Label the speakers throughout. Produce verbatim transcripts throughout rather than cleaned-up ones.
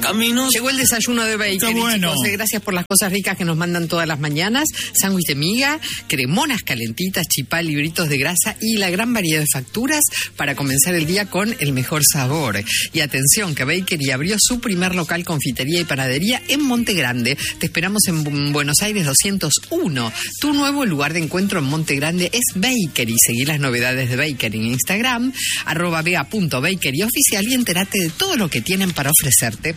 Speaker 1: Caminos.
Speaker 2: Llegó el desayuno de Bakery,
Speaker 3: Qué bueno.
Speaker 2: chicos. Gracias por las cosas ricas que nos mandan todas las mañanas. Sándwich de miga, cremonas calentitas, chipá, libritos de grasa y la gran variedad de facturas para comenzar el día con el mejor sabor. Y atención, que Bakery abrió su primer local confitería y panadería en Monte Grande. Te esperamos en Buenos Aires doscientos uno. Tu nuevo lugar de encuentro en Monte Grande es Bakery. Seguí las novedades de Bakery en Instagram, arroba bea punto bakery oficial, y entérate de todo lo que tienen para ofrecerte.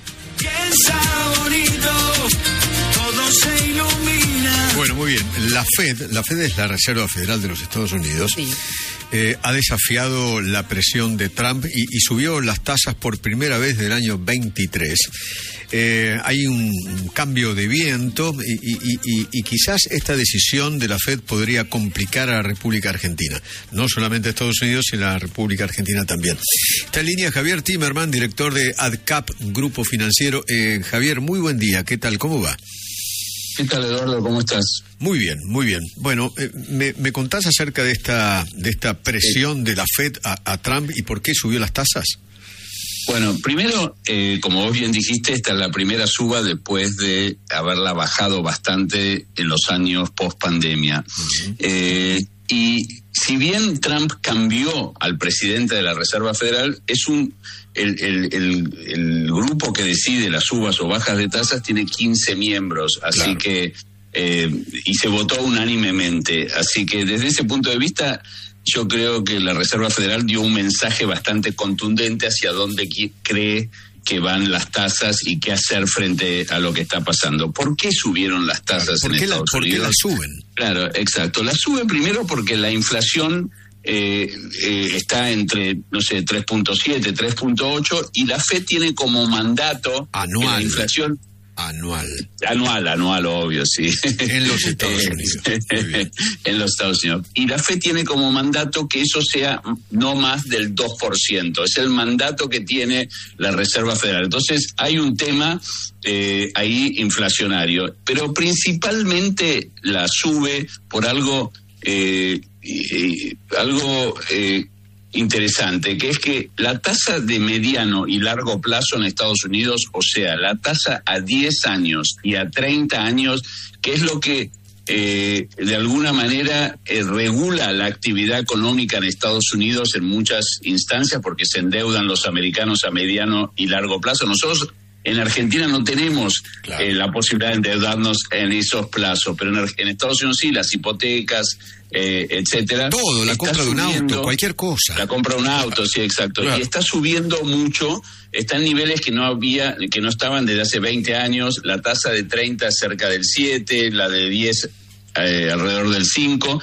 Speaker 4: Bueno, muy bien. La Fed, la Fed es la Reserva Federal de los Estados Unidos,
Speaker 2: Sí.
Speaker 4: eh, ha desafiado la presión de Trump y, y subió las tasas por primera vez del año veintitrés. Eh, hay un, un cambio de viento y, y, y, y quizás esta decisión de la Fed podría complicar a la República Argentina. No solamente a Estados Unidos, sino a la República Argentina también. Está en línea Javier Timerman, director de AdCap, Grupo Financiero. Eh, Javier, muy buen día. ¿Qué tal? ¿Cómo va?
Speaker 5: ¿Qué tal, Eduardo? ¿Cómo estás?
Speaker 4: Muy bien, muy bien. Bueno, eh, me, ¿me contás acerca de esta de esta presión de la Fed a, a Trump y por qué subió las tasas?
Speaker 5: Bueno, primero, eh, como vos bien dijiste, esta es la primera suba después de haberla bajado bastante en los años post-pandemia. Uh-huh. Eh, y si bien Trump cambió al presidente de la Reserva Federal, es un el, el, el, el grupo que decide las subas o bajas de tasas tiene quince miembros, así claro. que eh, y se votó unánimemente. Así que desde ese punto de vista, yo creo que la Reserva Federal dio un mensaje bastante contundente hacia dónde cree que van las tasas y qué hacer frente a lo que está pasando. ¿Por qué subieron las tasas
Speaker 4: ¿Por
Speaker 5: en
Speaker 4: qué
Speaker 5: Estados
Speaker 4: la,
Speaker 5: Unidos?
Speaker 4: ¿Por qué las suben?
Speaker 5: Claro, exacto. Las suben primero porque la inflación eh, eh, está entre, no sé, tres punto siete, tres punto ocho, y la Fed tiene como mandato
Speaker 4: anual.
Speaker 5: Que la inflación...
Speaker 4: Anual.
Speaker 5: Anual, anual, obvio, sí.
Speaker 4: En los Estados Unidos.
Speaker 5: En los Estados Unidos. Y la Fed tiene como mandato que eso sea no más del dos por ciento. Es el mandato que tiene la Reserva Federal. Entonces, hay un tema eh, ahí inflacionario. Pero principalmente la sube por algo, eh, eh, algo eh, interesante, que es que la tasa de mediano y largo plazo en Estados Unidos, o sea, la tasa a diez años y a treinta años, que es lo que eh, de alguna manera eh, regula la actividad económica en Estados Unidos en muchas instancias, porque se endeudan los americanos a mediano y largo plazo. Nosotros en Argentina no tenemos claro. eh, la posibilidad de endeudarnos en esos plazos, pero en, en Estados Unidos sí, las hipotecas, eh, etcétera.
Speaker 4: Todo, la compra de un auto, cualquier cosa.
Speaker 5: La compra de un auto, sí, exacto. Claro. Y está subiendo mucho, está en niveles que no había, que no estaban desde hace veinte años. La tasa de treinta cerca del siete, la de diez eh, alrededor del cinco.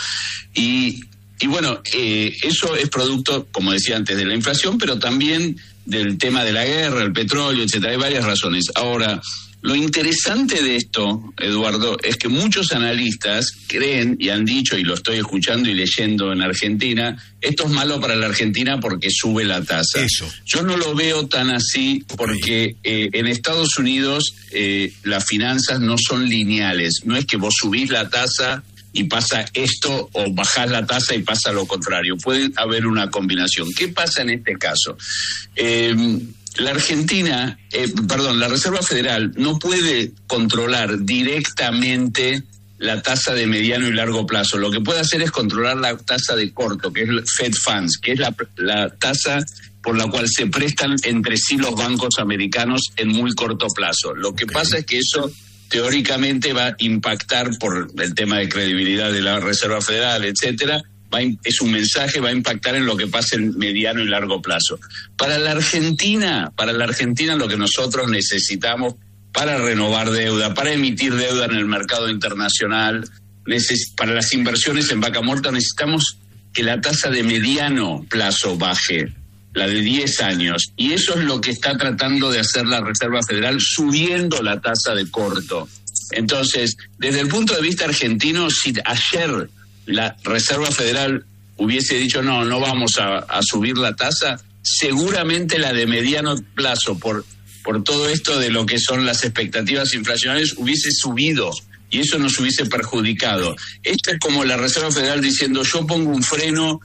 Speaker 5: Y, y bueno, eh, eso es producto, como decía antes, de la inflación, pero también del tema de la guerra, el petróleo, etcétera. Hay varias razones. Ahora, lo interesante de esto, Eduardo, es que muchos analistas creen y han dicho, y lo estoy escuchando y leyendo en Argentina, esto es malo para la Argentina porque sube la tasa.
Speaker 4: Eso.
Speaker 5: Yo no lo veo tan así porque eh, en Estados Unidos eh, las finanzas no son lineales. No es que vos subís la tasa y pasa esto, o bajás la tasa y pasa lo contrario. Puede haber una combinación. ¿Qué pasa en este caso? Eh, la Argentina, eh, perdón, la Reserva Federal no puede controlar directamente la tasa de mediano y largo plazo. Lo que puede hacer es controlar la tasa de corto, que es el Fed Funds, que es la, la tasa por la cual se prestan entre sí los bancos americanos en muy corto plazo. Lo que okay. pasa es que eso teóricamente va a impactar por el tema de credibilidad de la Reserva Federal, etcétera. Va a, es un mensaje, va a impactar en lo que pasa en mediano y largo plazo. Para la Argentina, para la Argentina lo que nosotros necesitamos para renovar deuda, para emitir deuda en el mercado internacional, neces- para las inversiones en vaca muerta, necesitamos que la tasa de mediano plazo baje, la de diez años, y eso es lo que está tratando de hacer la Reserva Federal, subiendo la tasa de corto. Entonces, desde el punto de vista argentino, si ayer la Reserva Federal hubiese dicho no, no vamos a, a subir la tasa, seguramente la de mediano plazo, por, por todo esto de lo que son las expectativas inflacionarias, hubiese subido, y eso nos hubiese perjudicado. Esto es como la Reserva Federal diciendo yo pongo un freno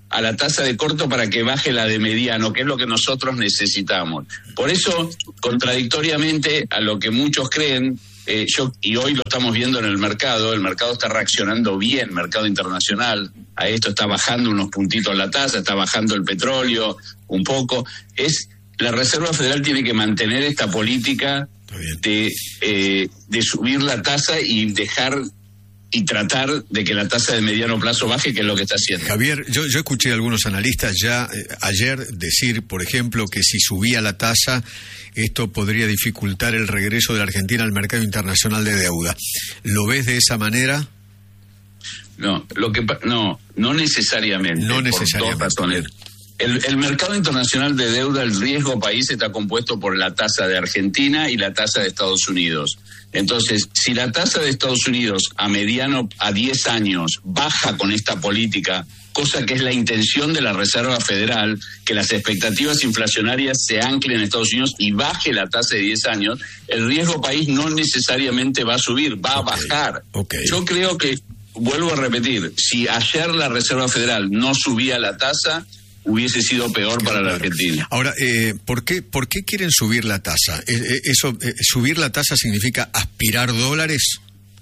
Speaker 5: a la tasa de corto para que baje la de mediano, que es lo que nosotros necesitamos. Por eso, contradictoriamente a lo que muchos creen, eh, yo y hoy lo estamos viendo en el mercado, el mercado está reaccionando bien, mercado internacional, a esto está bajando unos puntitos la tasa, está bajando el petróleo un poco, es la Reserva Federal tiene que mantener esta política de, eh, de subir la tasa y dejar y tratar de que la tasa de mediano plazo baje, que es lo que está haciendo.
Speaker 4: Javier, yo, yo escuché a algunos analistas ya eh, ayer decir, por ejemplo, que si subía la tasa, esto podría dificultar el regreso de la Argentina al mercado internacional de deuda. ¿Lo ves de esa manera?
Speaker 5: No, lo que no, no necesariamente.
Speaker 4: No necesariamente.
Speaker 5: Por dos razones. El, el mercado internacional de deuda, el riesgo país está compuesto por la tasa de Argentina y la tasa de Estados Unidos. Entonces, si la tasa de Estados Unidos a mediano, a diez años, baja con esta política, cosa que es la intención de la Reserva Federal, que las expectativas inflacionarias se anclen en Estados Unidos y baje la tasa de diez años, el riesgo país no necesariamente va a subir, va okay. a bajar. Okay. Yo creo que, vuelvo a repetir, si ayer la Reserva Federal no subía la tasa, hubiese sido peor para la Argentina.
Speaker 4: Ahora, eh, ¿por qué, ¿por qué quieren subir la tasa? Eh, eso, eh, ¿subir la tasa significa aspirar dólares?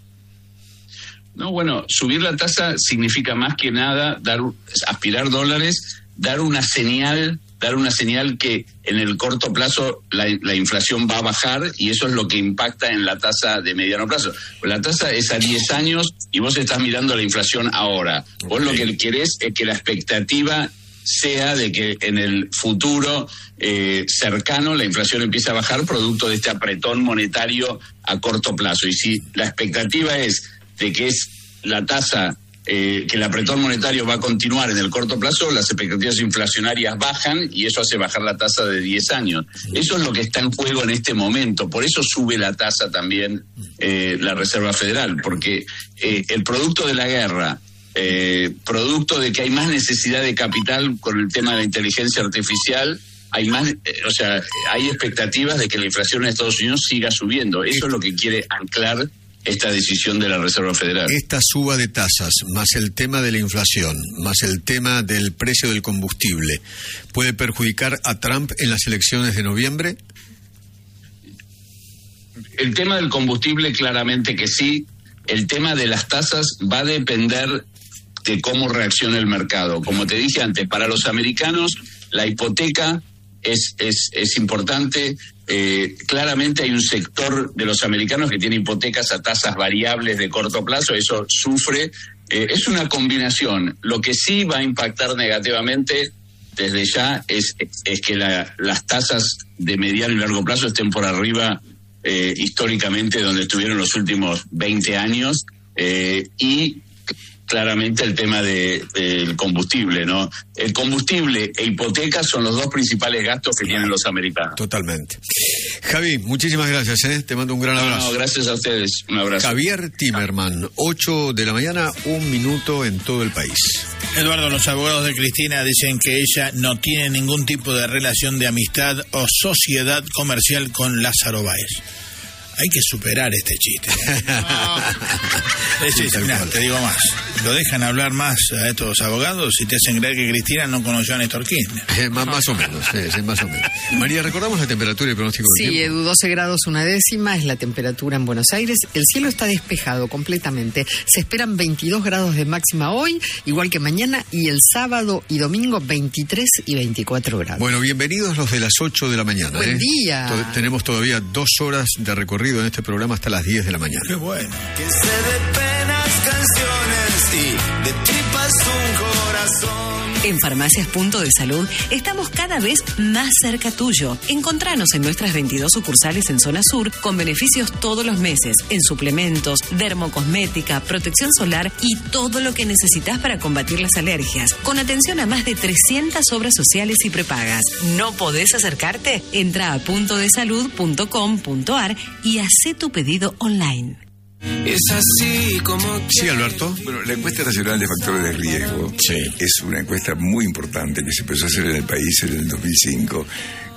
Speaker 5: No, bueno, subir la tasa significa más que nada dar, aspirar dólares, dar una señal, dar una señal que en el corto plazo la, la inflación va a bajar y eso es lo que impacta en la tasa de mediano plazo. La tasa es a diez años y vos estás mirando la inflación ahora. Okay. Vos lo que querés es que la expectativa sea de que en el futuro eh, cercano la inflación empiece a bajar producto de este apretón monetario a corto plazo. Y si la expectativa es de que es la tasa, eh, que el apretón monetario va a continuar en el corto plazo, las expectativas inflacionarias bajan y eso hace bajar la tasa de diez años. Eso es lo que está en juego en este momento. Por eso sube la tasa también eh, la Reserva Federal, porque eh, el producto de la guerra, Eh, producto de que hay más necesidad de capital con el tema de la inteligencia artificial, hay más, eh, o sea, hay expectativas de que la inflación en Estados Unidos siga subiendo. Eso es lo que quiere anclar esta decisión de la Reserva Federal.
Speaker 4: Esta suba de tasas, más el tema de la inflación, más el tema del precio del combustible, ¿puede perjudicar a Trump en las elecciones de noviembre?
Speaker 5: El tema del combustible claramente que sí. El tema de las tasas va a depender de cómo reacciona el mercado. Como te dije antes, para los americanos la hipoteca es, es, es importante. Eh, claramente hay un sector de los americanos que tiene hipotecas a tasas variables de corto plazo, eso sufre. Eh, es una combinación. Lo que sí va a impactar negativamente desde ya es, es que la, las tasas de mediano y largo plazo estén por arriba eh, históricamente donde estuvieron los últimos veinte años eh, y claramente el tema de, del combustible, ¿no? El combustible e hipotecas son los dos principales gastos que tienen los americanos.
Speaker 4: Totalmente. Javi, muchísimas gracias, ¿eh? Te mando un gran abrazo.
Speaker 5: No, no, gracias a ustedes. Un abrazo.
Speaker 4: Javier Timerman, ocho de la mañana, un minuto en todo el país.
Speaker 1: Eduardo, los abogados de Cristina dicen que ella no tiene ningún tipo de relación de amistad o sociedad comercial con Lázaro Báez. Hay que superar este chiste. Sí, sí, mirá, te digo más. Lo dejan hablar más a estos abogados y te hacen creer que Cristina no conoció a Néstor Kirchner.
Speaker 4: Eh, más, más o menos, eh, sí, más o menos. María, ¿recordamos la temperatura y el pronóstico del
Speaker 2: Sí,
Speaker 4: tiempo?
Speaker 2: Edu, doce grados una décima es la temperatura en Buenos Aires. El cielo está despejado completamente. Se esperan veintidós grados de máxima hoy, igual que mañana, y el sábado y domingo veintitrés y veinticuatro grados.
Speaker 4: Bueno, bienvenidos los de las ocho de la mañana.
Speaker 2: Buen
Speaker 4: ¿eh?
Speaker 2: día.
Speaker 4: To- tenemos todavía dos horas de recorrido en este programa hasta las diez de la mañana.
Speaker 1: Qué bueno.
Speaker 3: Que se de penas canciones y de tripas un corazón.
Speaker 6: En Farmacias Punto de Salud estamos cada vez más cerca tuyo. Encontranos en nuestras veintidós sucursales en zona sur con beneficios todos los meses en suplementos, dermocosmética, protección solar y todo lo que necesitas para combatir las alergias. Con atención a más de trescientas obras sociales y prepagas. ¿No podés acercarte? Entra a punto de salud punto com punto a r y hacé tu pedido online.
Speaker 3: Es así como...
Speaker 4: Sí, Alberto.
Speaker 7: Bueno, la encuesta nacional de factores de riesgo
Speaker 4: Sí.
Speaker 7: es una encuesta muy importante que se empezó a hacer en el país en el dos mil cinco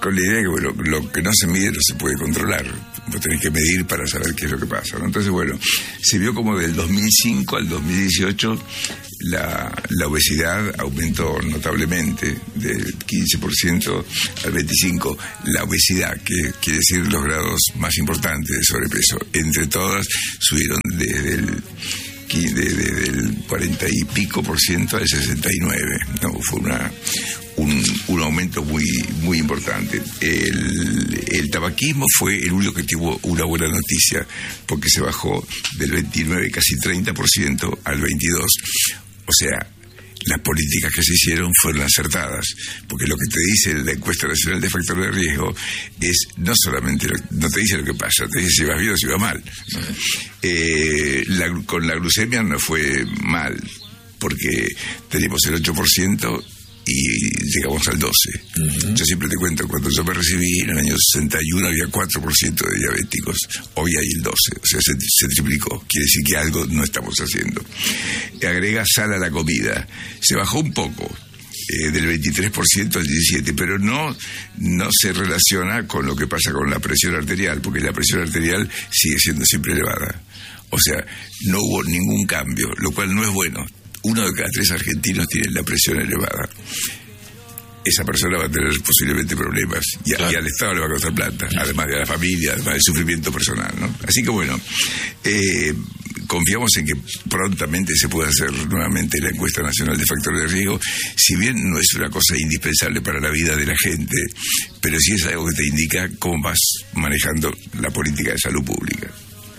Speaker 7: con la idea de que, bueno, lo que no se mide no se puede controlar. Vos tenés que medir para saber qué es lo que pasa, ¿no? Entonces, bueno, se vio como del dos mil cinco al dos mil dieciocho la, la obesidad aumentó notablemente, del quince por ciento al veinticinco por ciento. La obesidad, que quiere decir los grados más importantes de sobrepeso, entre todas subieron desde el... Desde de, del cuarenta y pico por ciento al sesenta y nueve, ¿no? Fue una, un, un aumento muy muy importante. El, el tabaquismo fue el único que tuvo una buena noticia, porque se bajó del veintinueve, casi treinta por ciento al veintidós por ciento. O sea, las políticas que se hicieron fueron acertadas, porque lo que te dice la encuesta nacional de factores de riesgo es no solamente, lo, no te dice lo que pasa, te dice si vas bien o si vas mal, ¿no? eh, la, con la glucemia no fue mal, porque tenemos el ocho por ciento y llegamos al doce por ciento. Uh-huh. Yo siempre te cuento, cuando yo me recibí en el año sesenta y uno había cuatro por ciento de diabéticos, hoy hay el doce por ciento, o sea, se, se triplicó, quiere decir que algo no estamos haciendo. Agrega sal a la comida, se bajó un poco, eh, del veintitrés por ciento al diecisiete por ciento, pero no, no se relaciona con lo que pasa con la presión arterial, porque la presión arterial sigue siendo siempre elevada. O sea, no hubo ningún cambio, lo cual no es bueno. Uno de cada tres argentinos tiene la presión elevada. Esa persona va a tener posiblemente problemas y, claro. y al Estado le va a costar plata, además de a la familia, además del sufrimiento personal, ¿no? Así que bueno, eh, confiamos en que prontamente se pueda hacer nuevamente la encuesta nacional de factores de riesgo, si bien no es una cosa indispensable para la vida de la gente, pero sí es algo que te indica cómo vas manejando la política de salud pública.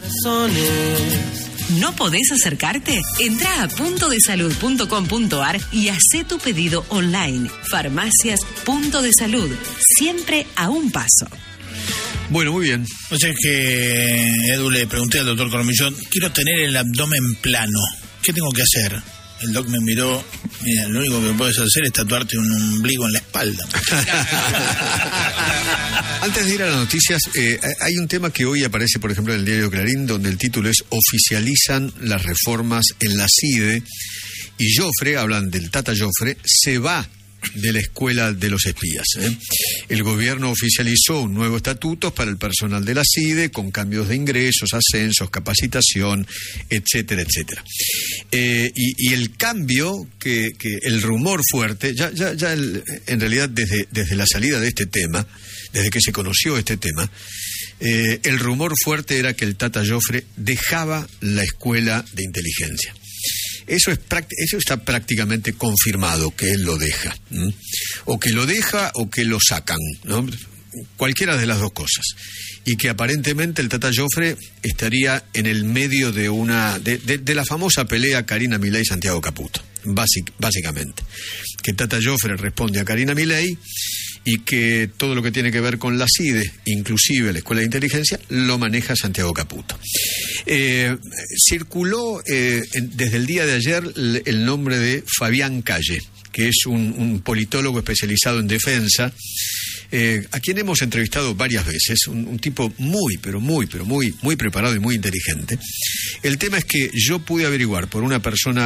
Speaker 6: ¿No podés acercarte? Entrá a punto de salud punto com punto a r y hacé tu pedido online. Farmacias Punto de Salud, siempre a un paso.
Speaker 4: Bueno, muy bien.
Speaker 1: O sea que, Edu, le pregunté al doctor Cormillón, quiero tener el abdomen plano, ¿qué tengo que hacer? El doc me miró, mira, lo único que puedes hacer es tatuarte un ombligo en la espalda.
Speaker 4: Antes de ir a las noticias, eh, hay un tema que hoy aparece, por ejemplo, en el diario Clarín, donde el título es "Oficializan las reformas en la CIDE", y Joffre, hablan del Tata Joffre, se va de la escuela de los espías. ¿eh? El gobierno oficializó un nuevo estatuto para el personal de la CIDE, con cambios de ingresos, ascensos, capacitación, etcétera, etcétera. Eh, y, y el cambio, que, que el rumor fuerte, ya, ya, ya el, en realidad desde, desde la salida de este tema, desde que se conoció este tema, eh, el rumor fuerte era que el Tata Joffre dejaba la escuela de inteligencia. Eso es eso está prácticamente confirmado, que él lo deja, ¿m? o que lo deja o que lo sacan, ¿no? Cualquiera de las dos cosas, y que aparentemente el Tata Joffre estaría en el medio de una de, de, de la famosa pelea Karina Milei Santiago Caputo, basic, básicamente, que Tata Joffre responde a Karina Milei y que todo lo que tiene que ver con la CIDE, inclusive la Escuela de Inteligencia, lo maneja Santiago Caputo. Eh, circuló eh, en, desde el día de ayer el, el nombre de Fabián Calle, que es un, un politólogo especializado en defensa, eh, a quien hemos entrevistado varias veces, un, un tipo muy, pero muy, pero muy, muy preparado y muy inteligente. El tema es que yo pude averiguar por una persona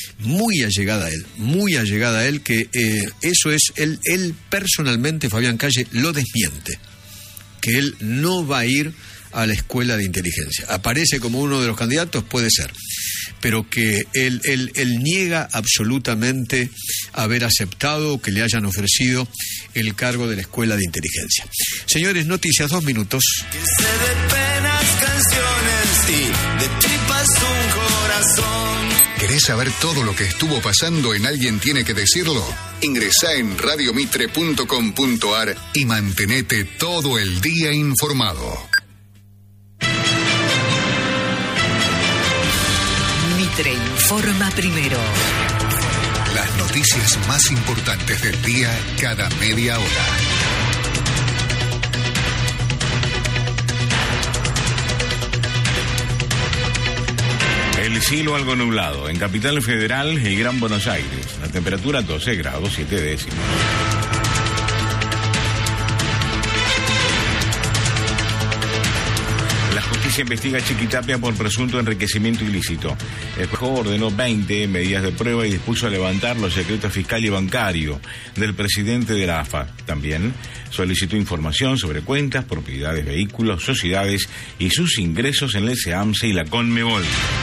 Speaker 4: muy allegada a él, muy allegada a él, que eh, eso es, él, él personalmente, Fabián Calle, lo desmiente, que él no va a ir a la escuela de inteligencia. Aparece como uno de los candidatos, puede ser, pero que él, él, él niega absolutamente haber aceptado que le hayan ofrecido el cargo de la escuela de inteligencia. Señores, noticias, dos minutos.
Speaker 3: Que se de penas canciones y de tripas un corazón.
Speaker 8: ¿Querés saber todo lo que estuvo pasando en Alguien Tiene que Decirlo? Ingresá en radio mitre punto com punto a r y mantenete todo el día informado.
Speaker 6: Mitre informa primero.
Speaker 8: Las noticias más importantes del día cada media hora.
Speaker 9: El cielo algo nublado. En Capital Federal y Gran Buenos Aires. La temperatura doce grados siete décimos. Las Justicia investiga a Chiquitapia por presunto enriquecimiento ilícito. El juez ordenó veinte medidas de prueba y dispuso levantar los secretos fiscal y bancario del presidente de la A F A. También solicitó información sobre cuentas, propiedades, vehículos, sociedades y sus ingresos en el SEAMSE y la Conmebol.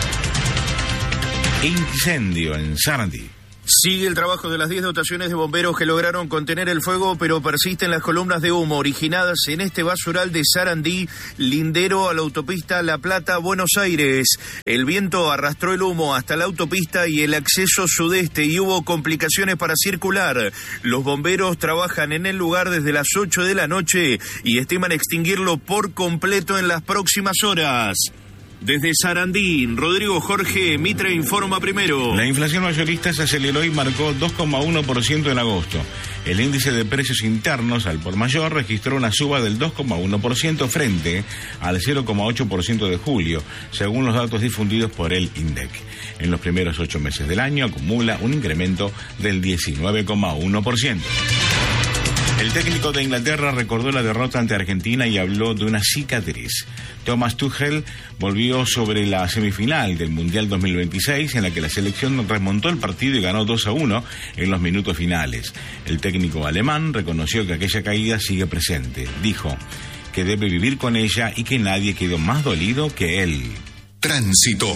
Speaker 9: Incendio en Sarandí.
Speaker 10: Sigue el trabajo de las diez dotaciones de bomberos que lograron contener el fuego, pero persisten las columnas de humo originadas en este basural de Sarandí, lindero a la autopista La Plata-Buenos Aires. El viento arrastró el humo hasta la autopista y el acceso sudeste y hubo complicaciones para circular. Los bomberos trabajan en el lugar desde las ocho de la noche y estiman extinguirlo por completo en las próximas horas. Desde Sarandí, Rodrigo Jorge, Mitre informa primero.
Speaker 9: La inflación mayorista se aceleró y marcó dos coma uno por ciento en agosto. El índice de precios internos al por mayor registró una suba del dos coma uno por ciento frente al cero coma ocho por ciento de julio, según los datos difundidos por el INDEC. En los primeros ocho meses del año acumula un incremento del diecinueve coma uno por ciento. El técnico de Inglaterra recordó la derrota ante Argentina y habló de una cicatriz. Thomas Tuchel volvió sobre la semifinal del Mundial dos mil veintiséis, en la que la selección remontó el partido y ganó dos a uno en los minutos finales. El técnico alemán reconoció que aquella caída sigue presente. Dijo que debe vivir con ella y que nadie quedó más dolido que él.
Speaker 8: Tránsito.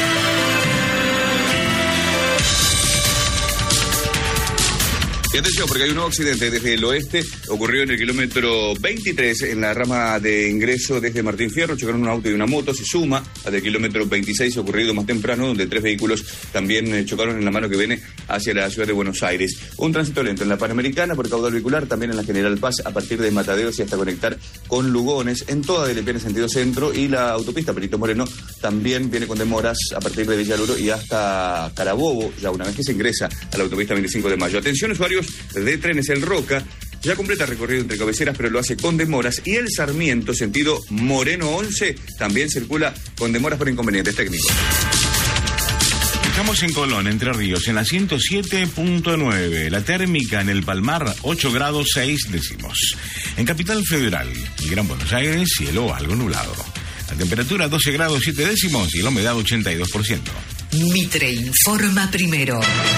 Speaker 11: Y atención, porque hay un nuevo accidente desde el oeste, ocurrió en el kilómetro veintitrés, en la rama de ingreso desde Martín Fierro, chocaron un auto y una moto, se suma al del kilómetro veintiséis ocurrido más temprano, donde tres vehículos también eh, chocaron en la mano que viene hacia la ciudad de Buenos Aires. Un tránsito lento en la Panamericana por caudal vehicular, también en la General Paz, a partir de Mataderos y hasta conectar con Lugones, en toda D L P en sentido centro, y la autopista Perito Moreno también viene con demoras a partir de Villaluro y hasta Carabobo, ya una vez que se ingresa a la autopista veinticinco de mayo. Atención, usuarios de Trenes El Roca, ya completa el recorrido entre cabeceras, pero lo hace con demoras, y el Sarmiento, sentido Moreno once, también circula con demoras por inconvenientes técnicos.
Speaker 9: Estamos en Colón, Entre Ríos, en la ciento siete punto nueve. La térmica en el Palmar, ocho grados seis décimos. En Capital Federal y Gran Buenos Aires, cielo algo nublado. La temperatura doce grados siete décimos y la humedad ochenta y dos por ciento.
Speaker 6: Mitre informa primero.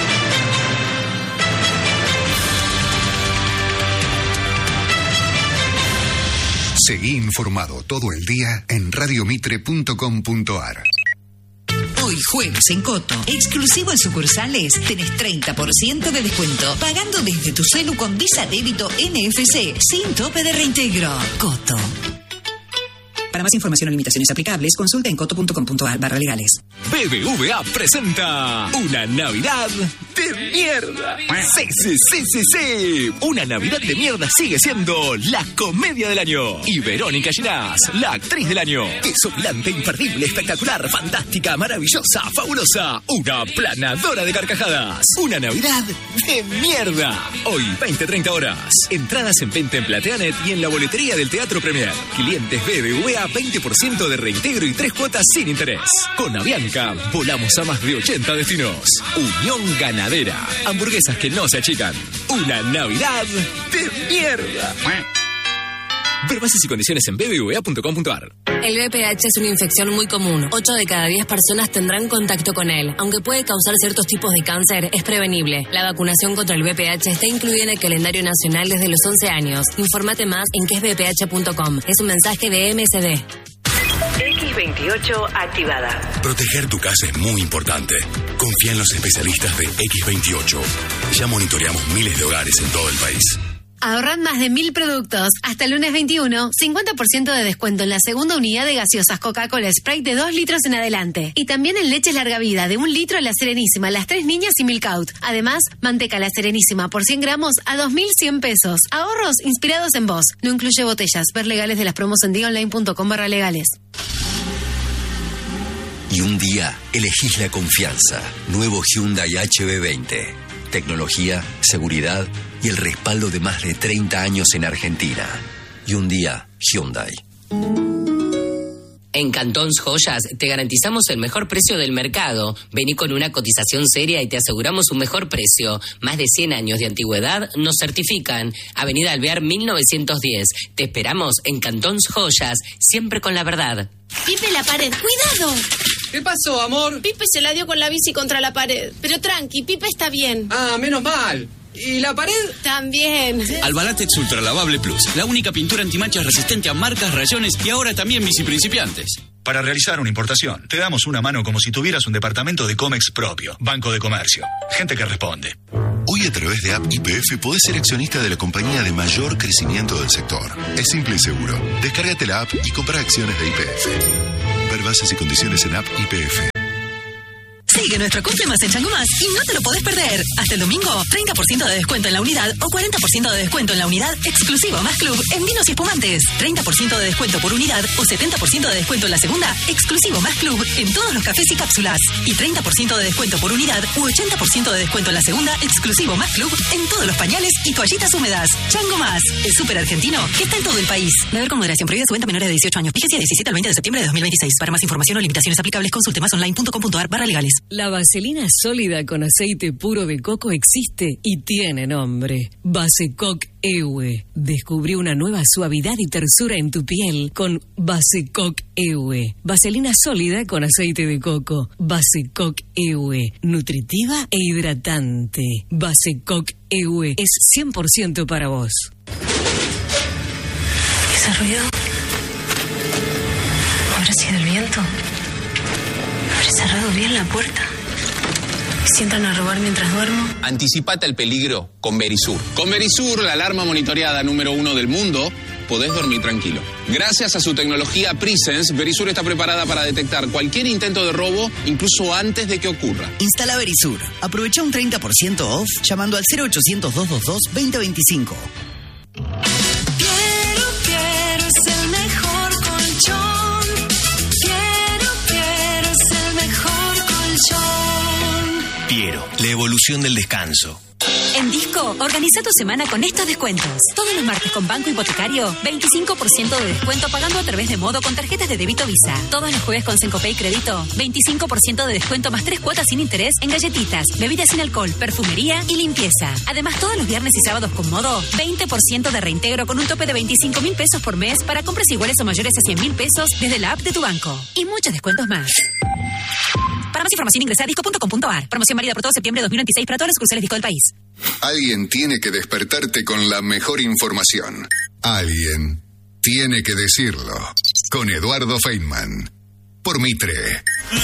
Speaker 8: Seguí informado todo el día en radio mitre punto com punto ar.
Speaker 6: Hoy jueves en Coto, exclusivo en sucursales, tenés treinta por ciento de descuento pagando desde tu celu con Visa Débito N F C sin tope de reintegro. Coto.
Speaker 12: Para más información o limitaciones aplicables, consulta en coto punto com punto ar barra legales.
Speaker 13: B B V A presenta una Navidad de mierda. Sí, sí, sí, sí, sí. Una Navidad de mierda sigue siendo la comedia del año. Y Verónica Ginás, la actriz del año. Desopilante, imperdible, espectacular, fantástica, maravillosa, fabulosa. Una planadora de carcajadas. Una Navidad de mierda. Hoy, veinte a treinta horas. Entradas en venta en Plateanet y en la boletería del Teatro Premier. Clientes B B V A, veinte por ciento de reintegro y tres cuotas sin interés. Con Avianca, volamos a más de ochenta destinos. Unión Ganadera. Hamburguesas que no se achican. Una Navidad de mierda. Ver bases y condiciones en b b v a punto com punto ar.
Speaker 14: El V P H es una infección muy común. ocho de cada diez personas tendrán contacto con él. Aunque puede causar ciertos tipos de cáncer, es prevenible. La vacunación contra el V P H está incluida en el calendario nacional desde los once años. Infórmate más en que es v p h punto com. Es un mensaje de M S D.
Speaker 6: X veintiocho activada.
Speaker 15: Proteger tu casa es muy importante. Confía en los especialistas de X veintiocho. Ya monitoreamos miles de hogares en todo el país.
Speaker 16: Ahorrad más de mil productos. Hasta el lunes veintiuno, cincuenta por ciento de descuento en la segunda unidad de gaseosas Coca-Cola Sprite de dos litros en adelante. Y también en leches larga vida de un litro La Serenísima, Las Tres Niñas y Milk Out. Además, manteca La Serenísima por cien gramos a dos mil cien pesos. Ahorros inspirados en vos. No incluye botellas. Ver legales de las promos en día online punto com barra legales.
Speaker 17: Y un día elegís la confianza. Nuevo Hyundai H B veinte. Tecnología, seguridad y el respaldo de más de treinta años en Argentina. Y un día, Hyundai.
Speaker 18: En Cantons Joyas te garantizamos el mejor precio del mercado. Vení con una cotización seria y te aseguramos un mejor precio. Más de cien años de antigüedad nos certifican. Avenida Alvear mil novecientos diez. Te esperamos en Cantons Joyas, siempre con la verdad.
Speaker 19: Pipe, la pared, cuidado.
Speaker 20: ¿Qué pasó, amor?
Speaker 19: Pipe se la dio con la bici contra la pared. Pero tranqui, Pipe está bien.
Speaker 20: Ah, menos mal. ¿Y la pared?
Speaker 19: También.
Speaker 21: Albalatex Ultra Lavable Plus, la única pintura antimanchas resistente a marcas, rayones y ahora también bici principiantes.
Speaker 22: Para realizar una importación, te damos una mano como si tuvieras un departamento de Comex propio. Banco de Comercio. Gente que responde.
Speaker 23: Hoy a través de App Y P F podés ser accionista de la compañía de mayor crecimiento del sector. Es simple y seguro. Descárgate la app y compra acciones de Y P F. Ver bases y condiciones en App Y P F.
Speaker 24: Sigue nuestro Cumple Más en Chango Más y no te lo podés perder. Hasta el domingo, treinta por ciento de descuento en la unidad o cuarenta por ciento de descuento en la unidad exclusivo Más Club en vinos y espumantes. treinta por ciento de descuento por unidad o setenta por ciento de descuento en la segunda exclusivo Más Club en todos los cafés y cápsulas. Y treinta por ciento de descuento por unidad u ochenta por ciento de descuento en la segunda exclusivo Más Club en todos los pañales y toallitas húmedas. Chango Más, el súper argentino que está en todo el país. Beber con moderación, prohibida su venta a menores de dieciocho años. Vigencia diecisiete al veinte de septiembre de dos mil veintiséis. Para más información o limitaciones aplicables, consulte masonline punto com punto ar barra legales.
Speaker 6: La vaselina sólida con aceite puro de coco existe y tiene nombre. Basecoc E U E. Descubrí una nueva suavidad y tersura en tu piel con Basecoc E U E. Vaselina sólida con aceite de coco. Basecoc E U E. Nutritiva e hidratante. Basecoc E U E. Es cien por ciento para vos.
Speaker 24: ¿Ese ruido? ¿Habrá sido el viento? ¿Habré cerrado bien la puerta? ¿Si entran a robar mientras duermo?
Speaker 25: Anticipate al peligro con Verisur. Con Verisur, la alarma monitoreada número uno del mundo, podés dormir tranquilo. Gracias a su tecnología Presence, Verisur está preparada para detectar cualquier intento de robo, incluso antes de que ocurra.
Speaker 26: Instala Verisur. Aprovecha un treinta por ciento off llamando al cero ochocientos, doscientos veintidós, veinte veinticinco.
Speaker 3: Quiero, quiero, es el mejor colchón. Quiero, quiero, es el mejor colchón.
Speaker 27: Piero, la evolución del descanso.
Speaker 28: En Disco, organiza tu semana con estos descuentos. Todos los martes con Banco Hipotecario, veinticinco por ciento de descuento pagando a través de Modo con tarjetas de débito Visa. Todos los jueves con Cencopay Crédito, veinticinco por ciento de descuento más tres cuotas sin interés en galletitas, bebidas sin alcohol, perfumería y limpieza. Además, todos los viernes y sábados con Modo, veinte por ciento de reintegro con un tope de veinticinco mil pesos por mes para compras iguales o mayores a cien mil pesos desde la app de tu banco. Y muchos descuentos más. Para más información ingresa a disco punto com punto ar. Promoción válida por todo septiembre de dos mil veintiséis para todas las sucursales Disco del país.
Speaker 8: Alguien tiene que despertarte con la mejor información. Alguien tiene que decirlo. Con Eduardo Feynman. Por Mitre.